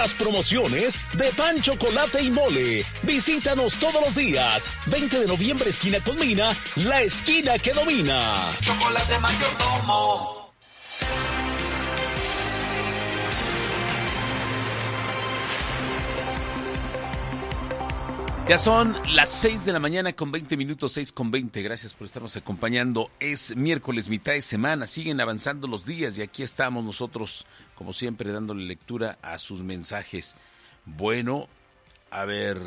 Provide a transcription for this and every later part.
las promociones de Pan Chocolate y Mole. Visítanos todos los días. 20 de noviembre, esquina Colmena, la esquina que domina. Chocolate Mayordomo. Ya son las 6 de la mañana con 20 minutos, 6:20. Gracias por estarnos acompañando. Es miércoles, mitad de semana. Siguen avanzando los días y aquí estamos nosotros, como siempre, dándole lectura a sus mensajes. Bueno, a ver.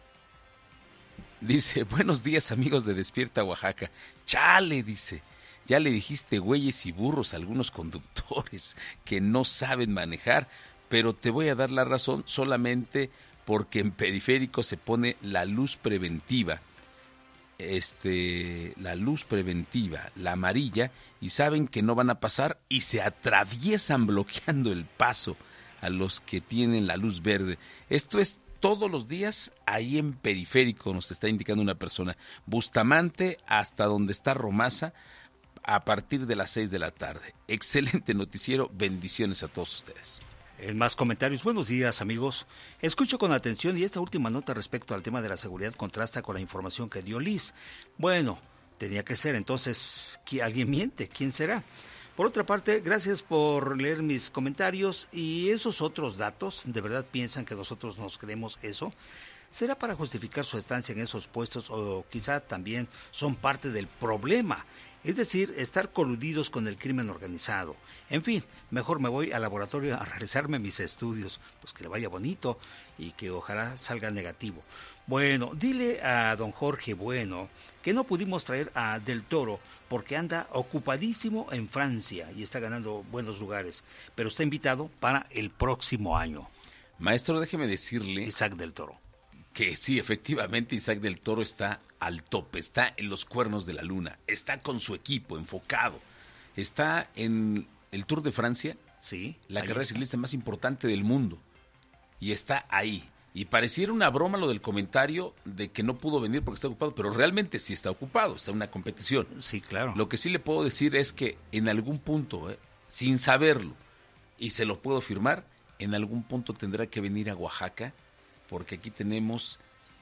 Dice, buenos días, amigos de Despierta Oaxaca. Chale, dice. Ya le dijiste güeyes y burros a algunos conductores que no saben manejar, pero te voy a dar la razón solamente porque en periférico se pone la luz preventiva, la amarilla, y saben que no van a pasar y se atraviesan bloqueando el paso a los que tienen la luz verde. Esto es todos los días ahí en periférico, nos está indicando una persona. Bustamante hasta donde está Romasa a partir de las 6 de la tarde. Excelente noticiero, bendiciones a todos ustedes. En más comentarios, buenos días amigos. Escucho con atención y esta última nota respecto al tema de la seguridad contrasta con la información que dio Liz. Bueno, tenía que ser, entonces, ¿alguien miente? ¿Quién será? Por otra parte, gracias por leer mis comentarios y esos otros datos. ¿De verdad piensan que nosotros nos creemos eso? ¿Será para justificar su estancia en esos puestos o quizá también son parte del problema? Es decir, estar coludidos con el crimen organizado. En fin, mejor me voy al laboratorio a realizarme mis estudios, pues que le vaya bonito y que ojalá salga negativo. Bueno, dile a don Jorge Bueno que no pudimos traer a Del Toro porque anda ocupadísimo en Francia y está ganando buenos lugares, pero está invitado para el próximo año. Maestro, déjeme decirle... Isaac Del Toro. Que sí, efectivamente Isaac Del Toro está al tope, está en los cuernos de la luna, está con su equipo enfocado, está en el Tour de Francia, sí, la carrera ciclista más importante del mundo, y está ahí. Y pareciera una broma lo del comentario de que no pudo venir porque está ocupado, pero realmente sí está ocupado, está en una competición. Sí, claro. Lo que sí le puedo decir es que en algún punto, sin saberlo, y se lo puedo firmar, en algún punto tendrá que venir a Oaxaca, porque aquí tenemos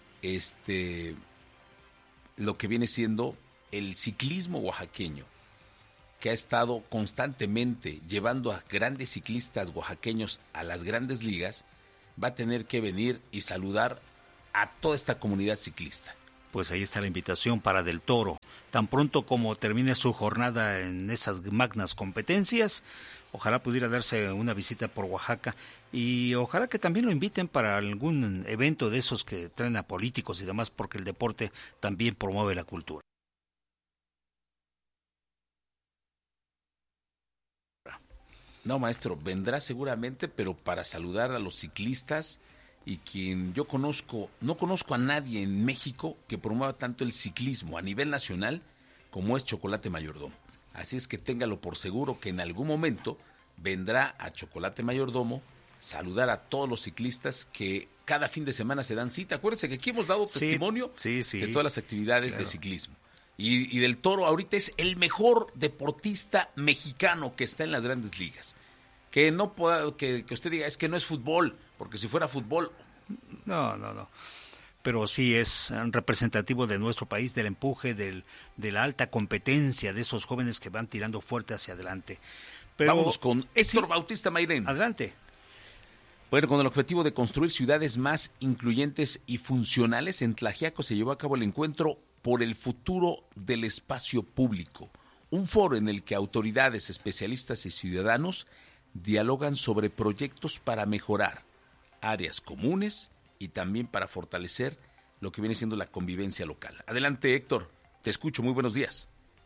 lo que viene siendo el ciclismo oaxaqueño, que ha estado constantemente llevando a grandes ciclistas oaxaqueños a las grandes ligas, va a tener que venir y saludar a toda esta comunidad ciclista. Pues ahí está la invitación para Del Toro. Tan pronto como termine su jornada en esas magnas competencias, ojalá pudiera darse una visita por Oaxaca y ojalá que también lo inviten para algún evento de esos que traen a políticos y demás, porque el deporte también promueve la cultura. No, maestro, vendrá seguramente, pero para saludar a los ciclistas, y quien yo conozco, no conozco a nadie en México que promueva tanto el ciclismo a nivel nacional como es Chocolate Mayordomo. Así es que téngalo por seguro que en algún momento vendrá a Chocolate Mayordomo saludar a todos los ciclistas que cada fin de semana se dan cita. Acuérdense que aquí hemos dado testimonio de todas las actividades de ciclismo. Y Del Toro ahorita es el mejor deportista mexicano que está en las grandes ligas. Que no pueda, que usted diga, es que no es fútbol, porque si fuera fútbol... No. Pero sí es representativo de nuestro país, del empuje, de la alta competencia de esos jóvenes que van tirando fuerte hacia adelante. Pero, vámonos con Héctor Bautista Mairén. Adelante. Bueno, con el objetivo de construir ciudades más incluyentes y funcionales, en Tlaxiaco se llevó a cabo el encuentro por el futuro del espacio público, un foro en el que autoridades, especialistas y ciudadanos dialogan sobre proyectos para mejorar áreas comunes y también para fortalecer lo que viene siendo la convivencia local. Adelante, Héctor, te escucho, muy buenos días.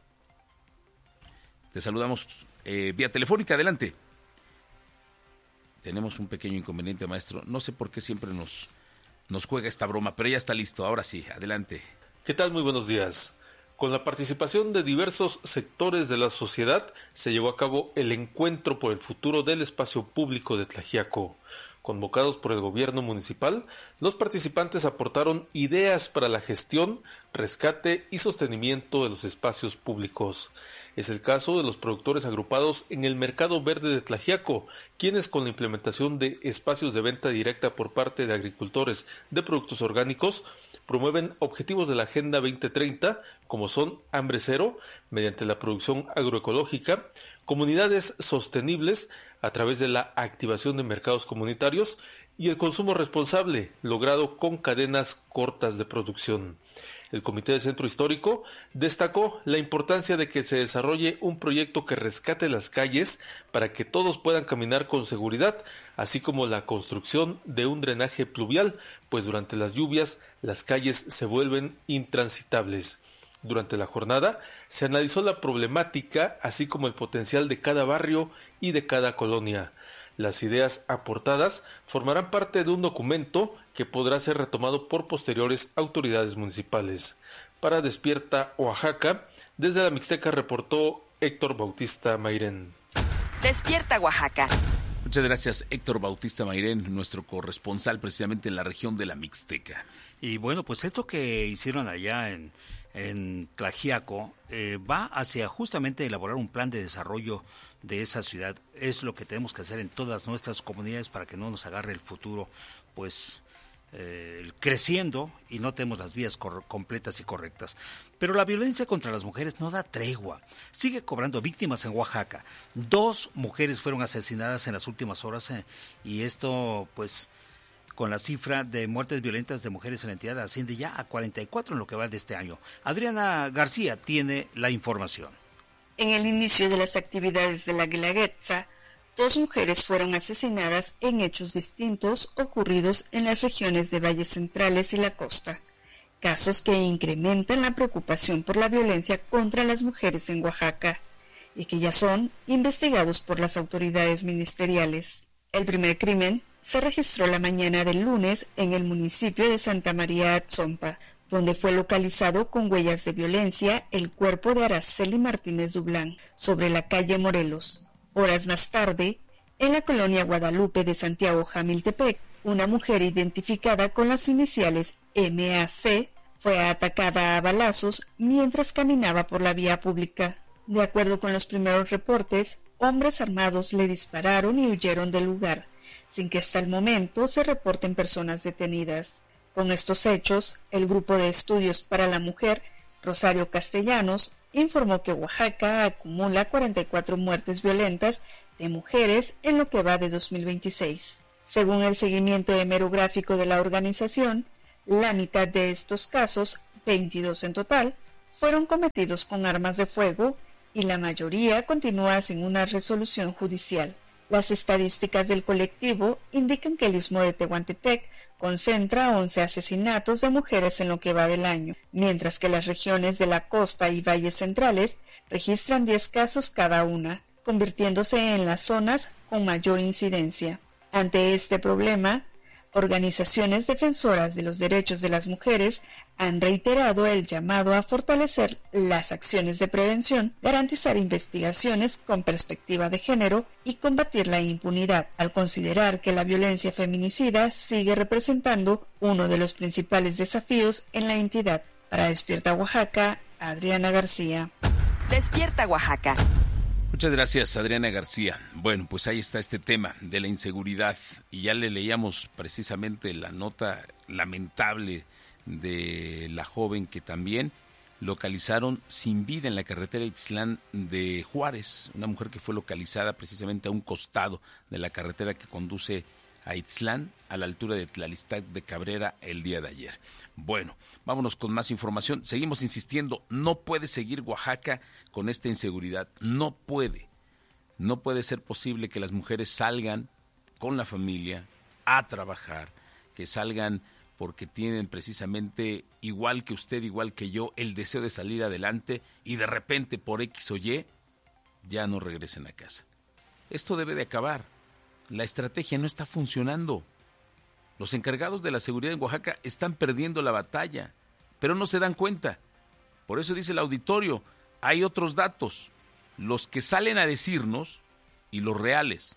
Te saludamos vía telefónica, adelante. Tenemos un pequeño inconveniente, maestro, no sé por qué siempre nos juega esta broma, pero ya está listo, ahora sí, adelante. ¿Qué tal? Muy buenos días. Con la participación de diversos sectores de la sociedad, se llevó a cabo el Encuentro por el Futuro del Espacio Público de Tlaxiaco. Convocados por el gobierno municipal, los participantes aportaron ideas para la gestión, rescate y sostenimiento de los espacios públicos. Es el caso de los productores agrupados en el Mercado Verde de Tlaxiaco, quienes con la implementación de espacios de venta directa por parte de agricultores de productos orgánicos promueven objetivos de la Agenda 2030, como son hambre cero, mediante la producción agroecológica, comunidades sostenibles a través de la activación de mercados comunitarios y el consumo responsable, logrado con cadenas cortas de producción. El Comité del Centro Histórico destacó la importancia de que se desarrolle un proyecto que rescate las calles para que todos puedan caminar con seguridad, así como la construcción de un drenaje pluvial, pues durante las lluvias las calles se vuelven intransitables. Durante la jornada se analizó la problemática, así como el potencial de cada barrio y de cada colonia. Las ideas aportadas formarán parte de un documento que podrá ser retomado por posteriores autoridades municipales. Para Despierta Oaxaca, desde la Mixteca reportó Héctor Bautista Mairén. Despierta Oaxaca. Muchas gracias, Héctor Bautista Mairén, nuestro corresponsal precisamente en la región de la Mixteca. Y bueno, pues esto que hicieron allá en Tlaxiaco va hacia justamente elaborar un plan de desarrollo de esa ciudad. Es lo que tenemos que hacer en todas nuestras comunidades para que no nos agarre el futuro, pues creciendo y no tenemos las vías completas y correctas. Pero la violencia contra las mujeres no da tregua. Sigue cobrando víctimas en Oaxaca. 2 mujeres fueron asesinadas en las últimas horas y esto, pues, con la cifra de muertes violentas de mujeres en la entidad asciende ya a 44 en lo que va de este año. Adriana García tiene la información. En el inicio de las actividades de la Guelaguetza, 2 mujeres fueron asesinadas en hechos distintos ocurridos en las regiones de Valles Centrales y la costa, casos que incrementan la preocupación por la violencia contra las mujeres en Oaxaca y que ya son investigados por las autoridades ministeriales. El primer crimen se registró la mañana del lunes en el municipio de Santa María Atzompa, donde fue localizado con huellas de violencia el cuerpo de Araceli Martínez Dublán sobre la calle Morelos. Horas más tarde, en la colonia Guadalupe de Santiago Jamiltepec, una mujer identificada con las iniciales MAC fue atacada a balazos mientras caminaba por la vía pública. De acuerdo con los primeros reportes, hombres armados le dispararon y huyeron del lugar, sin que hasta el momento se reporten personas detenidas. Con estos hechos, el Grupo de Estudios para la Mujer, Rosario Castellanos, informó que Oaxaca acumula 44 muertes violentas de mujeres en lo que va de 2026. Según el seguimiento hemerográfico de la organización, la mitad de estos casos, 22 en total, fueron cometidos con armas de fuego y la mayoría continúa sin una resolución judicial. Las estadísticas del colectivo indican que el istmo de Tehuantepec concentra 11 asesinatos de mujeres en lo que va del año, mientras que las regiones de la costa y valles centrales registran 10 casos cada una, convirtiéndose en las zonas con mayor incidencia. Ante este problema, organizaciones defensoras de los derechos de las mujeres han reiterado el llamado a fortalecer las acciones de prevención, garantizar investigaciones con perspectiva de género y combatir la impunidad, al considerar que la violencia feminicida sigue representando uno de los principales desafíos en la entidad. Para Despierta Oaxaca, Adriana García. Despierta Oaxaca. Muchas gracias, Adriana García. Bueno, pues ahí está este tema de la inseguridad y ya le leíamos precisamente la nota lamentable de la joven que también localizaron sin vida en la carretera Itzlán de Juárez, una mujer que fue localizada precisamente a un costado de la carretera que conduce a Itzlán, a la altura de Tlalistac de Cabrera el día de ayer. Bueno, vámonos con más información. Seguimos insistiendo, no puede seguir Oaxaca con esta inseguridad, no puede ser posible que las mujeres salgan con la familia a trabajar, que salgan porque tienen precisamente, igual que usted, igual que yo, el deseo de salir adelante y de repente por X o Y ya no regresen a casa. Esto debe de acabar. La estrategia no está funcionando. Los encargados de la seguridad en Oaxaca están perdiendo la batalla, pero no se dan cuenta. Por eso dice el auditorio, hay otros datos, los que salen a decirnos y los reales.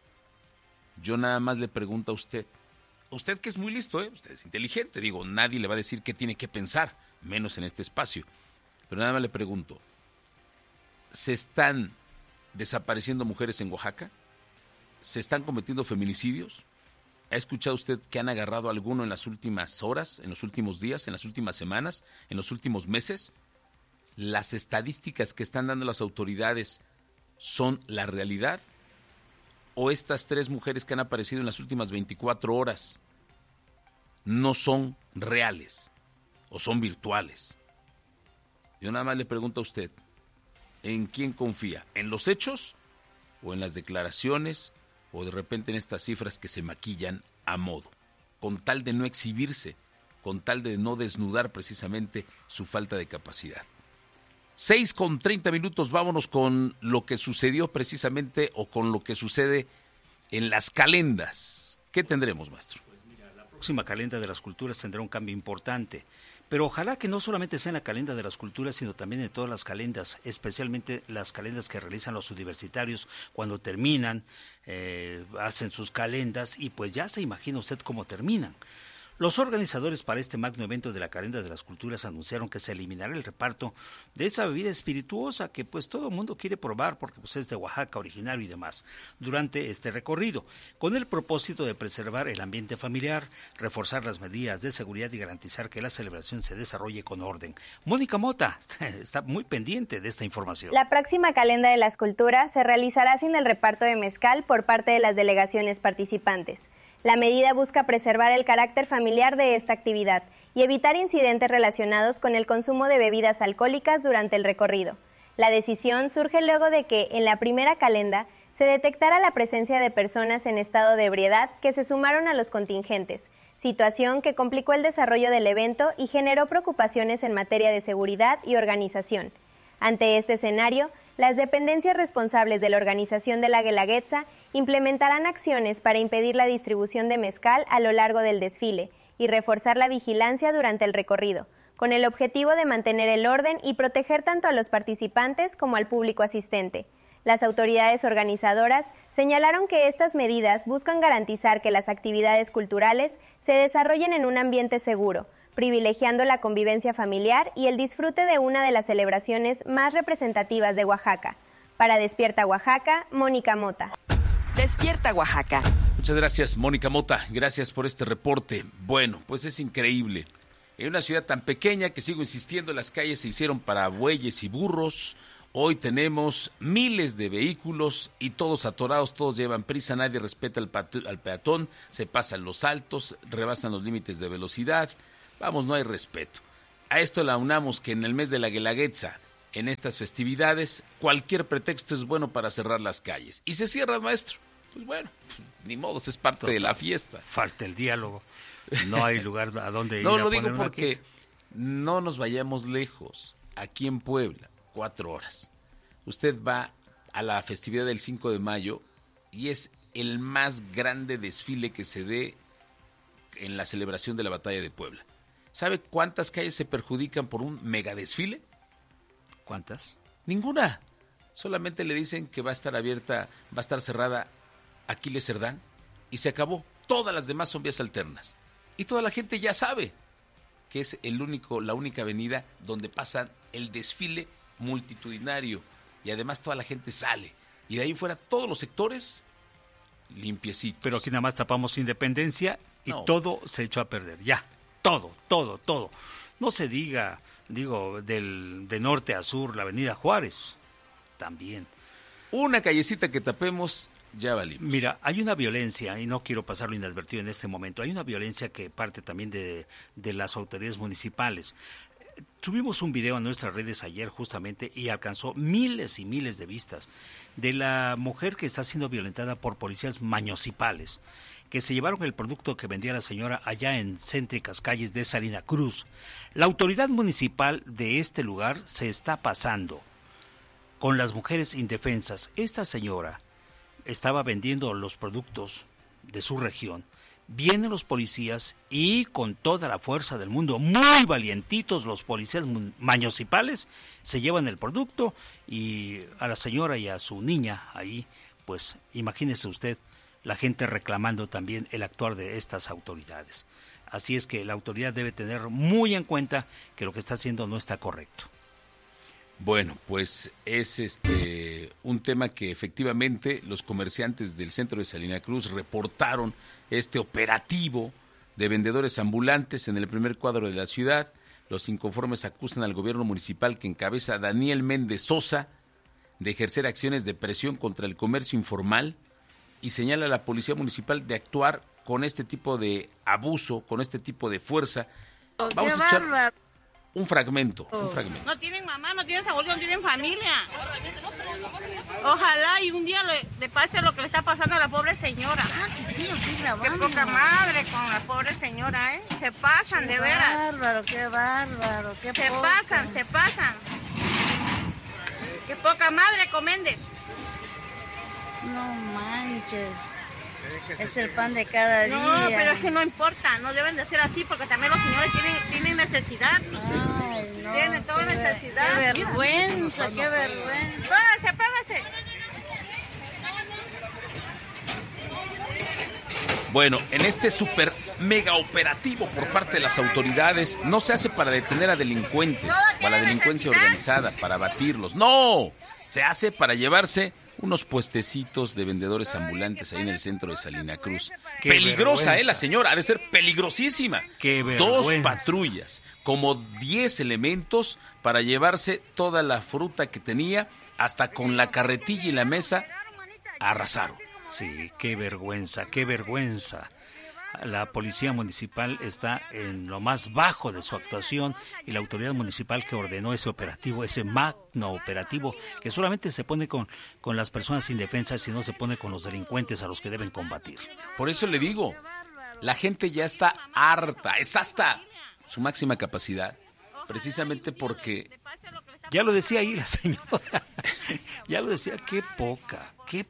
Yo nada más le pregunto a usted que es muy listo, usted es inteligente, digo, nadie le va a decir qué tiene que pensar, menos en este espacio. Pero nada más le pregunto, ¿Se están desapareciendo mujeres en Oaxaca? ¿Se están cometiendo feminicidios? ¿Ha escuchado usted que han agarrado a alguno en las últimas horas, en los últimos días, en las últimas semanas, en los últimos meses? ¿Las estadísticas que están dando las autoridades son la realidad? ¿O estas 3 mujeres que han aparecido en las últimas 24 horas no son reales o son virtuales? Yo nada más le pregunto a usted, ¿en quién confía? ¿En los hechos o en las declaraciones o de repente en estas cifras que se maquillan a modo, con tal de no exhibirse, con tal de no desnudar precisamente su falta de capacidad? 6:30, vámonos con lo que sucedió precisamente o con lo que sucede en las calendas. ¿Qué tendremos, maestro? Pues mira, la próxima calenda de las culturas tendrá un cambio importante, pero ojalá que no solamente sea en la calenda de las culturas, sino también en todas las calendas, especialmente las calendas que realizan los universitarios cuando terminan, hacen sus calendas y pues ya se imagina usted cómo terminan. Los organizadores para este magno evento de la Calenda de las Culturas anunciaron que se eliminará el reparto de esa bebida espirituosa que pues todo el mundo quiere probar porque pues es de Oaxaca originario y demás durante este recorrido, con el propósito de preservar el ambiente familiar, reforzar las medidas de seguridad y garantizar que la celebración se desarrolle con orden. Mónica Mota está muy pendiente de esta información. La próxima Calenda de las Culturas se realizará sin el reparto de mezcal por parte de las delegaciones participantes. La medida busca preservar el carácter familiar de esta actividad y evitar incidentes relacionados con el consumo de bebidas alcohólicas durante el recorrido. La decisión surge luego de que, en la primera calenda, se detectara la presencia de personas en estado de ebriedad que se sumaron a los contingentes, situación que complicó el desarrollo del evento y generó preocupaciones en materia de seguridad y organización. Ante este escenario, las dependencias responsables de la organización de la Guelaguetza implementarán acciones para impedir la distribución de mezcal a lo largo del desfile y reforzar la vigilancia durante el recorrido, con el objetivo de mantener el orden y proteger tanto a los participantes como al público asistente. Las autoridades organizadoras señalaron que estas medidas buscan garantizar que las actividades culturales se desarrollen en un ambiente seguro, privilegiando la convivencia familiar y el disfrute de una de las celebraciones más representativas de Oaxaca. Para Despierta Oaxaca, Mónica Mota. Despierta Oaxaca. Muchas gracias, Mónica Mota. Gracias por este reporte. Bueno, pues es increíble. En una ciudad tan pequeña que, sigo insistiendo, las calles se hicieron para bueyes y burros. Hoy tenemos miles de vehículos y todos atorados, todos llevan prisa, nadie respeta al peatón, se pasan los altos, rebasan los límites de velocidad. Vamos, no hay respeto. A esto le aunamos que en el mes de la Guelaguetza, en estas festividades, cualquier pretexto es bueno para cerrar las calles. ¿Y se cierra, maestro? Pues bueno, ni modo, es parte de la fiesta. Falta el diálogo. No hay lugar a donde ir. No, a lo digo poner porque no nos vayamos lejos. Aquí en Puebla, 4 horas. Usted va a la festividad del 5 de mayo y es el más grande desfile que se dé en la celebración de la Batalla de Puebla. ¿Sabe cuántas calles se perjudican por un megadesfile? ¿Cuántas? Ninguna. Solamente le dicen que va a estar abierta, va a estar cerrada Aquiles Cerdán y se acabó. Todas las demás son vías alternas. Y toda la gente ya sabe que es la única avenida donde pasa el desfile multitudinario y además toda la gente sale. Y de ahí fuera todos los sectores limpiecitos. Pero aquí nada más tapamos Independencia y todo se echó a perder. Ya, todo. No se diga, de norte a sur, la avenida Juárez, también. Una callecita que tapemos, ya valimos. Mira, hay una violencia, y no quiero pasarlo inadvertido en este momento, hay una violencia que parte también de las autoridades municipales. Subimos un video a nuestras redes ayer justamente y alcanzó miles y miles de vistas de la mujer que está siendo violentada por policías municipales que se llevaron el producto que vendía la señora allá en céntricas calles de Salina Cruz. La autoridad municipal de este lugar se está pasando con las mujeres indefensas. Esta señora estaba vendiendo los productos de su región. Vienen los policías y con toda la fuerza del mundo, muy valientitos los policías municipales, se llevan el producto y a la señora y a su niña ahí, pues imagínese usted, la gente reclamando también el actuar de estas autoridades. Así es que la autoridad debe tener muy en cuenta que lo que está haciendo no está correcto. Bueno, pues es un tema que efectivamente los comerciantes del centro de Salina Cruz reportaron este operativo de vendedores ambulantes en el primer cuadro de la ciudad. Los inconformes acusan al gobierno municipal que encabeza Daniel Méndez Sosa de ejercer acciones de presión contra el comercio informal y señala a la policía municipal de actuar con este tipo de abuso, con este tipo de fuerza. Vamos a echar un fragmento. No tienen mamá, no tienen abuelo, no tienen familia. Ojalá y un día le pase lo que le está pasando a la pobre señora. Qué poca madre con la pobre señora, ¿eh? Se pasan, de veras. Qué bárbaro, qué Se pasan. Qué poca madre con Méndez. No manches. Es el pan de cada día. No, pero es que no importa, no deben de ser así porque también los señores tienen necesidad. Ay, no, tienen toda necesidad. Qué vergüenza, qué vergüenza. Págase. Bueno, en este super mega operativo por parte de las autoridades no se hace para detener a delincuentes o a la delincuencia organizada, para abatirlos. ¡No! Se hace para llevarse unos puestecitos de vendedores ambulantes ahí en el centro de Salina Cruz. Qué Peligrosa, vergüenza. la señora, ha de ser peligrosísima. Qué 2 vergüenza. patrullas, como 10 elementos para llevarse toda la fruta que tenía, hasta con la carretilla y la mesa, arrasaron. Sí, qué vergüenza, qué vergüenza. La policía municipal está en lo más bajo de su actuación y la autoridad municipal que ordenó ese operativo, ese magno operativo, que solamente se pone con las personas indefensas y no se pone con los delincuentes a los que deben combatir. Por eso le digo, la gente ya está harta, está hasta su máxima capacidad, precisamente porque... Ya lo decía ahí la señora, ya lo decía, qué poca.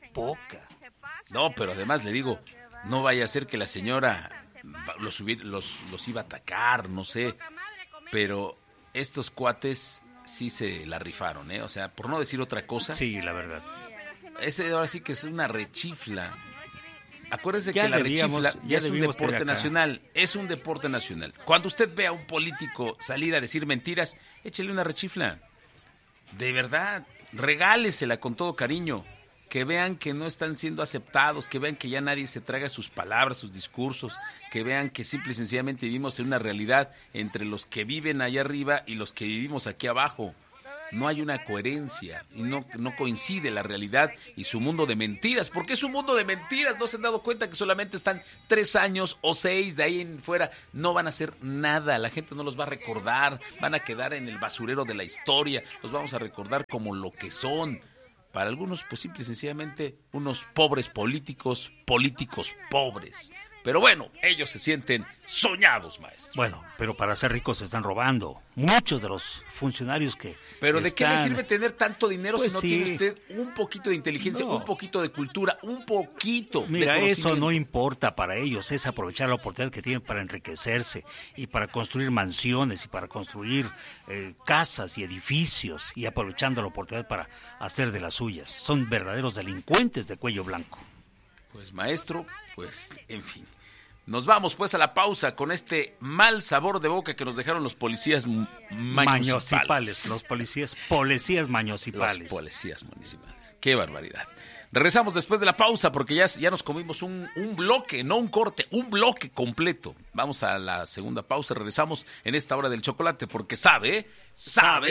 No, pero además le digo, no vaya a ser que la señora los iba a atacar, no sé, pero estos cuates sí se la rifaron, ¿eh? O sea, por no decir otra cosa. Sí, la verdad. Ahora sí que es una rechifla. Acuérdese Ya que la debíamos- rechifla ya es un debimos tener deporte acá. nacional, es un deporte nacional. Cuando usted ve a un político salir a decir mentiras, échele una rechifla. De verdad, regálesela con todo cariño. Que vean que no están siendo aceptados, que vean que ya nadie se traga sus palabras, sus discursos, que vean que simple y sencillamente vivimos en una realidad entre los que viven allá arriba y los que vivimos aquí abajo. No hay una coherencia y no coincide la realidad y su mundo de mentiras. ¿Por qué es un mundo de mentiras? ¿No se han dado cuenta que solamente están 3 años o 6 de ahí en fuera? No van a hacer nada, la gente no los va a recordar, van a quedar en el basurero de la historia, los vamos a recordar como lo que son. Para algunos, pues simple y sencillamente, unos pobres políticos pobres. Pero bueno, ellos se sienten soñados, maestro. Bueno, pero para ser ricos se están robando. Muchos de los funcionarios que Pero ¿de qué le están- sirve tener tanto dinero Pues si no sí. tiene usted un poquito de inteligencia, No. un poquito de cultura, un poquito Mira, de eso conocimiento? no importa para ellos, es aprovechar la oportunidad que tienen para enriquecerse y para construir mansiones y para construir casas y edificios y aprovechando la oportunidad para hacer de las suyas. Son verdaderos delincuentes de cuello blanco. Pues maestro, pues en fin. Nos vamos pues a la pausa con este mal sabor de boca que nos dejaron los policías Mañosipales, los policías mañosipales. Los policías municipales. Qué barbaridad. Regresamos después de la pausa porque ya nos comimos un bloque, no un corte, un bloque completo. Vamos a la segunda pausa, regresamos en esta hora del chocolate porque sabe